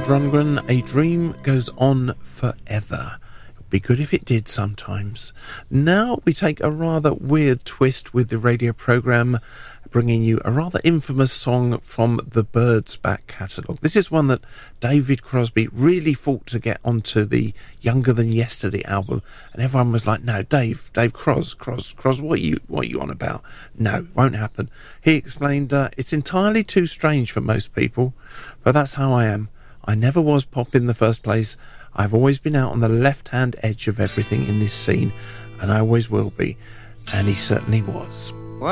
Todd Rundgren, A Dream Goes On Forever. It'd be good if it did sometimes. Now we take a rather weird twist with the radio programme, bringing you a rather infamous song from the Byrds back catalogue. This is one that David Crosby really fought to get onto the Younger Than Yesterday album, and everyone was like, no, Dave Cros, what are you on about? No, won't happen. He explained, it's entirely too strange for most people, but that's how I am. I never was pop in the first place. I've always been out on the left-hand edge of everything in this scene, and I always will be. And he certainly was.